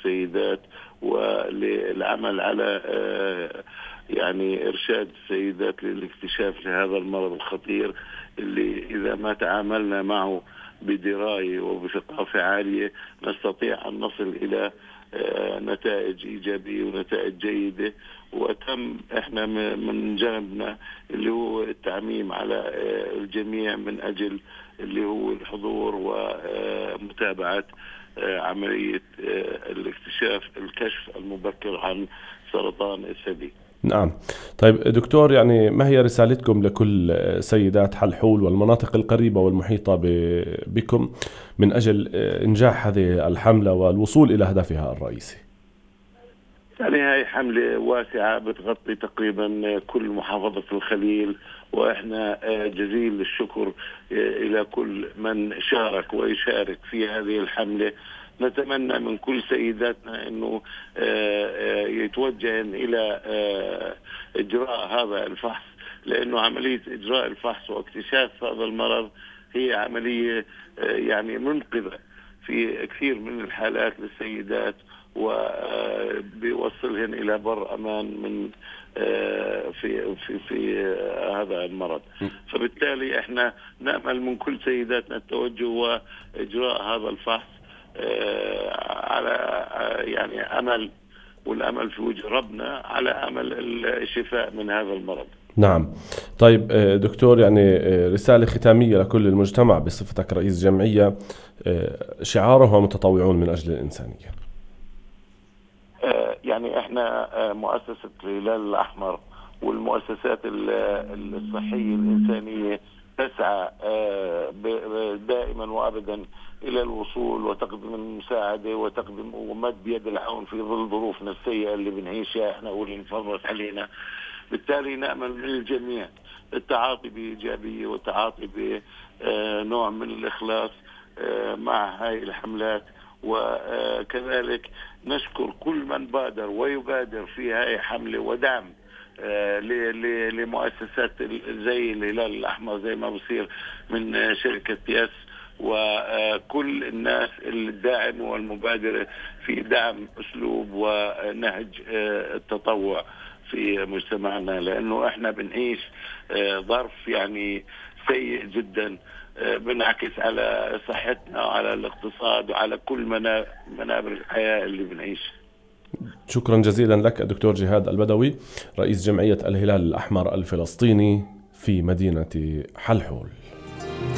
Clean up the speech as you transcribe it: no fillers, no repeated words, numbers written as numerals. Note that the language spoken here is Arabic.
السيدات وللعمل على يعني إرشاد السيدات للاكتشاف لهذا المرض الخطير اللي إذا ما تعاملنا معه بدراية وبثقافة عالية نستطيع أن نصل إلى نتائج إيجابية ونتائج جيدة. وتم إحنا من جانبنا اللي هو التعميم على الجميع من أجل اللي هو الحضور ومتابعة عملية الاكتشاف الكشف المبكر عن سرطان الثدي. نعم. طيب دكتور، يعني ما هي رسالتكم لكل سيدات حلحول والمناطق القريبة والمحيطة بكم من أجل إنجاح هذه الحملة والوصول إلى هدفها الرئيسي؟ يعني هاي حملة واسعة بتغطي تقريبا كل محافظة الخليل، وإحنا جزيل الشكر إلى كل من شارك ويشارك في هذه الحملة. نتمنى من كل سيداتنا أنه يتوجهن إلى إجراء هذا الفحص، لأنه عملية إجراء الفحص واكتشاف هذا المرض هي عملية يعني منقذة في كثير من الحالات للسيدات، وبيوصلهن إلى بر أمان من في هذا المرض. فبالتالي احنا نأمل من كل سيداتنا التوجه وإجراء هذا الفحص على يعني أمل، والأمل في وجه ربنا، على أمل الشفاء من هذا المرض. نعم. طيب دكتور، يعني رسالة ختامية لكل المجتمع بصفتك رئيس جمعية شعارها متطوعون من أجل الإنسانية. يعني احنا مؤسسة الهلال الأحمر والمؤسسات الصحية الإنسانية تسعى دائما وأبدا إلى الوصول وتقدم المساعدة وتقدم ومد بيد العون في ظل ظروفنا السيئة اللي بنعيشها احنا واللي انفرضت علينا. بالتالي نأمل من الجميع التعاطي بإيجابية والتعاطي بنوع من الإخلاص مع هاي الحملات، وكذلك نشكر كل من بادر ويبادر في هاي حملة ودعم لمؤسسات زي الهلال الأحمر، زي ما بصير من شركة ياس، وكل الناس الداعم والمبادرة في دعم أسلوب ونهج التطوع في مجتمعنا، لأنه احنا بنعيش ظرف يعني سيء جدا بنعكس على صحتنا وعلى الاقتصاد وعلى كل منابر الحياة اللي بنعيش. شكرا جزيلا لك دكتور جهاد البدوي، رئيس جمعية الهلال الأحمر الفلسطيني في مدينة حلحول.